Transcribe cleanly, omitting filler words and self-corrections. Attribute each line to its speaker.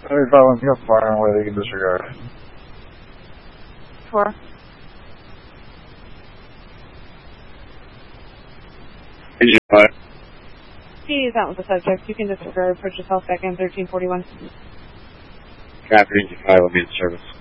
Speaker 1: 105 you got fire on where they can disregard.
Speaker 2: 4.
Speaker 3: Engine 5.
Speaker 2: He is out with the subject. You can disregard. Put yourself back in 1341.
Speaker 3: Copy, Engine 5 will be in service.